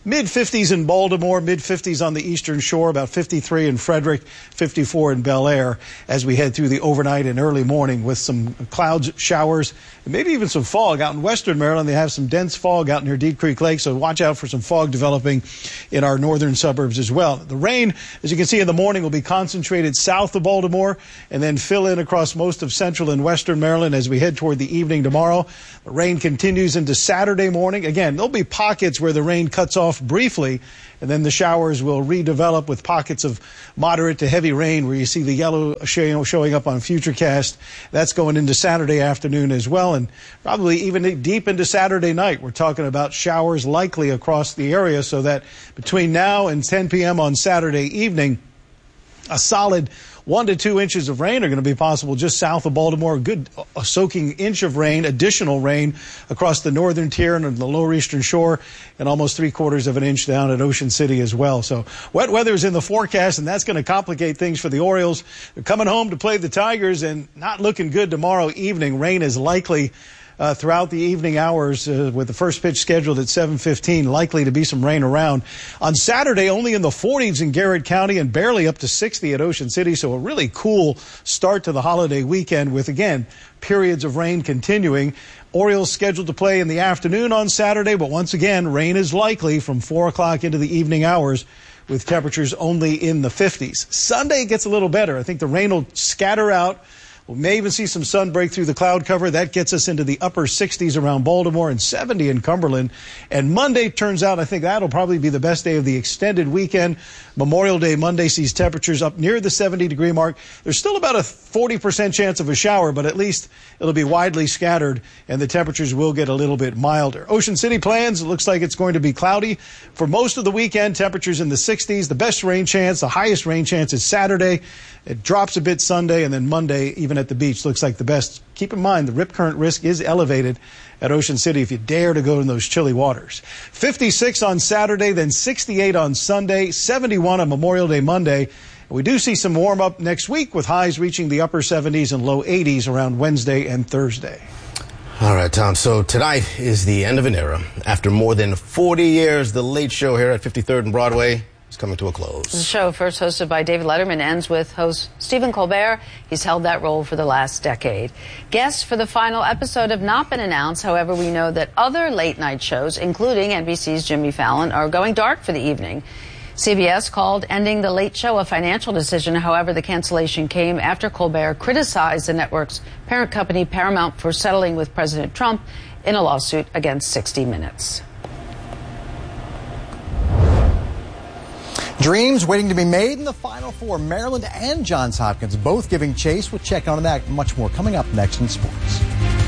Mid-50s in Baltimore, mid-50s on the Eastern Shore, about 53 in Frederick, 54 in Bel Air as we head through the overnight and early morning with some clouds, showers, and maybe even some fog. Out in western Maryland, they have some dense fog out near Deep Creek Lake, so watch out for some fog developing in our northern suburbs as well. The rain, as you can see in the morning, will be concentrated south of Baltimore and then fill in across most of central and western Maryland as we head toward the evening tomorrow. The rain continues into Saturday morning. Again, there'll be pockets where the rain cuts off briefly, and then the showers will redevelop with pockets of moderate to heavy rain where you see the yellow showing up on Futurecast. That's going into Saturday afternoon as well, and probably even deep into Saturday night. We're talking about showers likely across the area, so that between now and 10 p.m. on Saturday evening, a solid 1 to 2 inches of rain are going to be possible just south of Baltimore. A good soaking inch of rain, additional rain across the northern tier and the lower eastern shore, and almost 3/4 of an inch down at Ocean City as well. So wet weather is in the forecast, and that's going to complicate things for the Orioles. They're coming home to play the Tigers and not looking good tomorrow evening. Rain is likely throughout the evening hours with the first pitch scheduled at 7:15, likely to be some rain around. On Saturday, only in the 40s in Garrett County and barely up to 60 at Ocean City, so a really cool start to the holiday weekend with, again, periods of rain continuing. Orioles scheduled to play in the afternoon on Saturday, but once again, rain is likely from 4 o'clock into the evening hours with temperatures only in the 50s. Sunday gets a little better. I think the rain will scatter out. We may even see some sun break through the cloud cover. That gets us into the upper 60s around Baltimore and 70 in Cumberland. And Monday turns out, I think that'll probably be the best day of the extended weekend. Memorial Day Monday sees temperatures up near the 70-degree mark. There's still about a 40% chance of a shower, but at least it'll be widely scattered, and the temperatures will get a little bit milder. Ocean City plans, it looks like it's going to be cloudy for most of the weekend. Temperatures in the 60s. The best rain chance, the highest rain chance is Saturday. It drops a bit Sunday, and then Monday, even at the beach, looks like the best. Keep in mind, the rip current risk is elevated at Ocean City if you dare to go in those chilly waters. 56 on Saturday, then 68 on Sunday, 71 on Memorial Day Monday. We do see some warm up next week with highs reaching the upper 70s and low 80s around Wednesday and Thursday. All right, Tom. So tonight is the end of an era. After more than 40 years, The Late Show here at 53rd and Broadway is coming to a close. The show, first hosted by David Letterman, ends with host Stephen Colbert. He's held that role for the last decade. Guests for the final episode have not been announced. However, we know that other late-night shows, including NBC's Jimmy Fallon, are going dark for the evening. CBS called ending The Late Show a financial decision. However, the cancellation came after Colbert criticized the network's parent company, Paramount, for settling with President Trump in a lawsuit against 60 Minutes. Dreams waiting to be made in the Final Four. Maryland and Johns Hopkins both giving chase. We'll check on that. Much more coming up next in sports.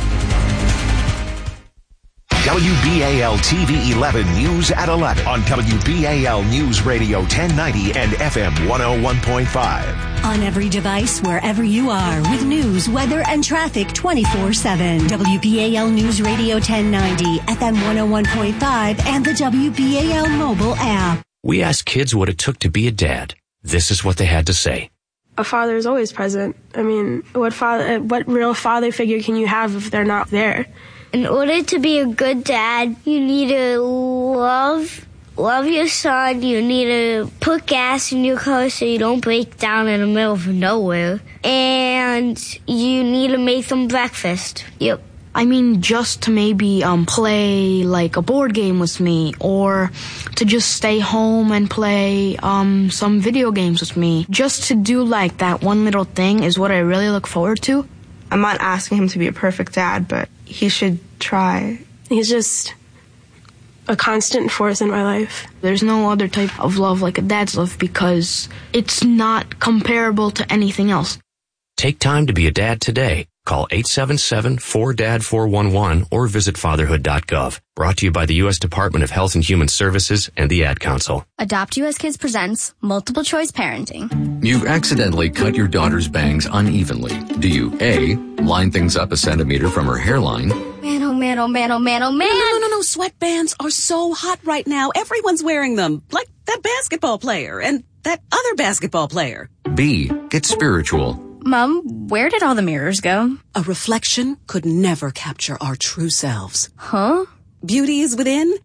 WBAL TV 11 News at 11 on WBAL News Radio 1090 and FM 101.5. On every device, wherever you are, with news, weather, and traffic 24/7. WBAL News Radio 1090, FM 101.5, and the WBAL mobile app. We asked kids what it took to be a dad. This is what they had to say. A father is always present. I mean, what real father figure can you have if they're not there? In order to be a good dad, you need to love your son. You need to put gas in your car so you don't break down in the middle of nowhere. And you need to make them breakfast. Yep. I mean, just to maybe play like a board game with me, or to just stay home and play some video games with me. Just to do like that one little thing is what I really look forward to. I'm not asking him to be a perfect dad, but he should try. He's just a constant force in my life. There's no other type of love like a dad's love because it's not comparable to anything else. Take time to be a dad today. Call 877-4DAD-411 or visit fatherhood.gov. Brought to you by the U.S. Department of Health and Human Services and the Ad Council. Adopt U.S. Kids presents Multiple Choice Parenting. You've accidentally cut your daughter's bangs unevenly. Do you A, line things up a centimeter from her hairline? Man, oh man, oh man, oh man, oh man. No. Sweatbands are so hot right now. Everyone's wearing them. Like that basketball player and that other basketball player. B, get spiritual. Mom, where did all the mirrors go? A reflection could never capture our true selves. Huh? Beauty is within,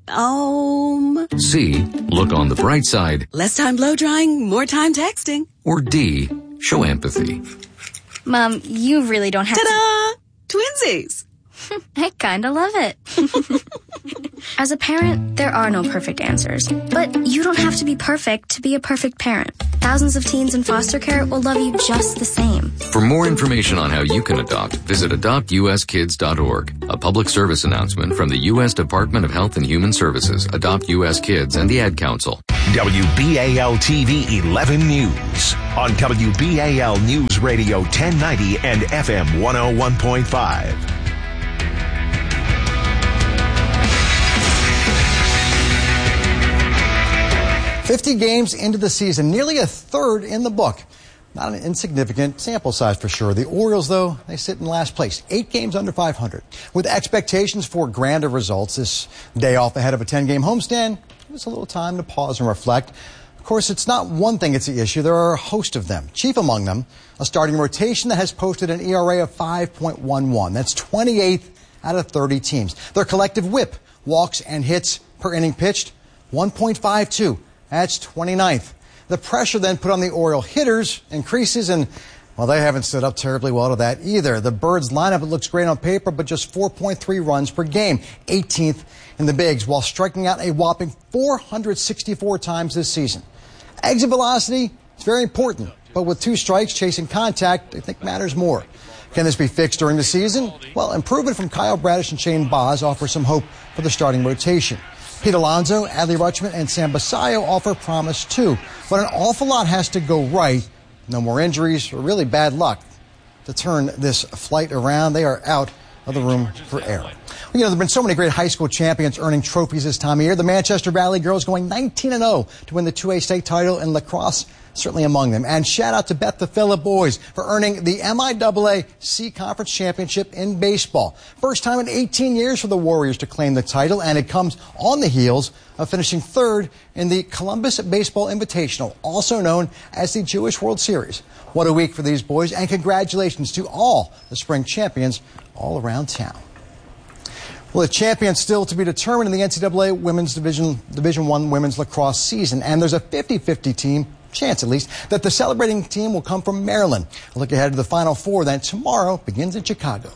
C, look on the bright side. Less time blow drying, more time texting. Or D, show empathy. Mom, you really don't have Ta-da! Twinsies! I kinda love it. As a parent, there are no perfect answers. But you don't have to be perfect to be a perfect parent. Thousands of teens in foster care will love you just the same. For more information on how you can adopt, visit adoptuskids.org. A public service announcement from the U.S. Department of Health and Human Services, Adopt U.S. Kids, and the Ad Council. WBAL-TV 11 News on WBAL News Radio 1090 and FM 101.5. 50 games into the season, nearly a third in the book. Not an insignificant sample size for sure. The Orioles, though, they sit in last place, 8 games under 500. With expectations for grander results this day off ahead of a 10-game homestand, give us a little time to pause and reflect. Of course, it's not one thing that's the issue. There are a host of them. Chief among them, a starting rotation that has posted an ERA of 5.11. That's 28th out of 30 teams. Their collective whip, walks and hits per inning pitched, 1.52. That's 29th. The pressure then put on the Oriole hitters increases, and, well, they haven't stood up terribly well to that either. The Birds lineup, it looks great on paper, but just 4.3 runs per game, 18th in the bigs, while striking out a whopping 464 times this season. Exit velocity is very important, but with 2 strikes chasing contact, I think matters more. Can this be fixed during the season? Well, improvement from Kyle Bradish and Shane Baz offers some hope for the starting rotation. Pete Alonso, Adley Rutschman, and Sam Basayo offer promise too. But an awful lot has to go right. No more injuries or really bad luck to turn this flight around. They are out of the room for error. You know, there have been so many great high school champions earning trophies this time of year. The Manchester Valley girls going 19-0 to win the 2A state title in lacrosse, certainly among them. And shout out to Beth the Phillip boys for earning the MIAA C Conference Championship in baseball. First time in 18 years for the Warriors to claim the title, and it comes on the heels of finishing third in the Columbus Baseball Invitational, also known as the Jewish World Series. What a week for these boys, and congratulations to all the spring champions all around town. Well, the champions still to be determined in the NCAA Women's Division I Women's Lacrosse season, and there's a 50-50 chance at least that the celebrating team will come from Maryland. A look ahead to the Final Four that tomorrow begins in Chicago.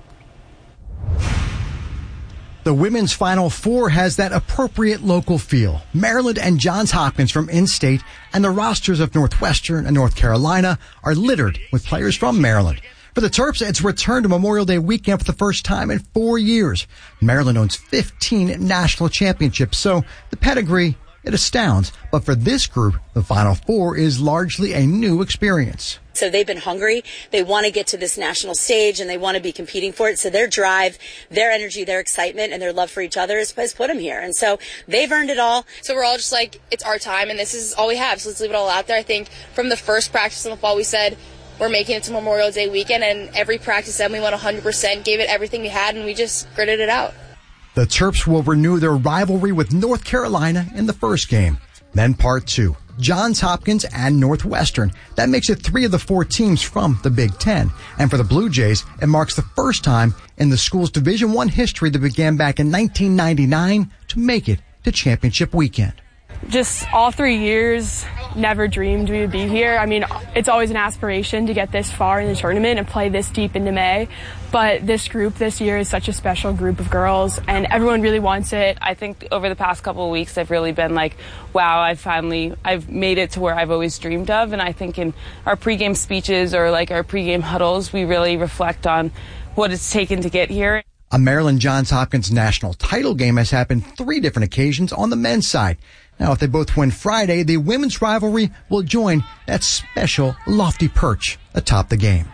The women's Final Four has that appropriate local feel. Maryland and Johns Hopkins from in-state, and the rosters of Northwestern and North Carolina are littered with players from Maryland. For the Terps, it's returned to Memorial Day weekend for the first time in 4 years. Maryland owns 15 national championships, so the pedigree, it astounds. But for this group, the Final Four is largely a new experience. So they've been hungry. They want to get to this national stage and they want to be competing for it. So their drive, their energy, their excitement, and their love for each other has put them here. And so they've earned it all. So we're all just like, it's our time and this is all we have. So let's leave it all out there. I think from the first practice in the fall, we said, we're making it to Memorial Day weekend, and every practice then we went 100%, gave it everything we had, and we just gritted it out. The Terps will renew their rivalry with North Carolina in the first game. Then part 2, Johns Hopkins and Northwestern. That makes it 3 of the 4 teams from the Big Ten. And for the Blue Jays, it marks the first time in the school's Division I history that began back in 1999 to make it to championship weekend. Just all 3 years, never dreamed we would be here. I mean, it's always an aspiration to get this far in the tournament and play this deep into May. But this group this year is such a special group of girls, and everyone really wants it. I think over the past couple of weeks, I've really been like, wow, I've made it to where I've always dreamed of. And I think in our pregame speeches or like our pregame huddles, we really reflect on what it's taken to get here. A Maryland Johns Hopkins national title game has happened 3 different occasions on the men's side. Now, if they both win Friday, the women's rivalry will join that special lofty perch atop the game.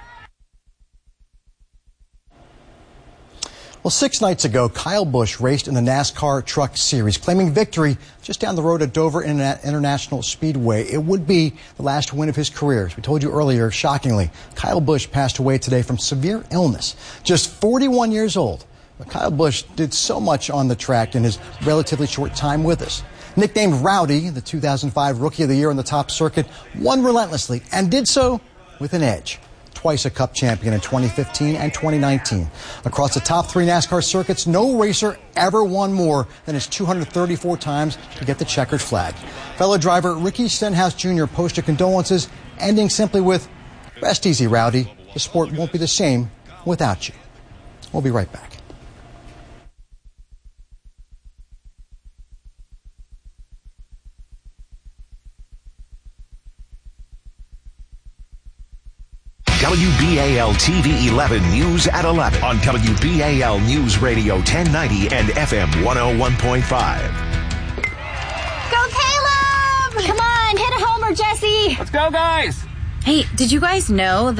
Well, 6 nights ago, Kyle Busch raced in the NASCAR Truck Series, claiming victory just down the road at Dover International Speedway. It would be the last win of his career. As we told you earlier, shockingly, Kyle Busch passed away today from severe illness, just 41 years old. But Kyle Busch did so much on the track in his relatively short time with us. Nicknamed Rowdy, the 2005 Rookie of the Year on the top circuit, won relentlessly and did so with an edge. twice a Cup champion in 2015 and 2019. Across the top 3 NASCAR circuits, no racer ever won more than his 234 times to get the checkered flag. Fellow driver Ricky Stenhouse Jr. posted condolences, ending simply with, "Rest easy, Rowdy. The sport won't be the same without you." We'll be right back. WBAL TV 11 News at 11 on WBAL News Radio 1090 and FM 101.5. Go Caleb! Come on, hit a homer, Jesse! Let's go, guys! Hey, did you guys know that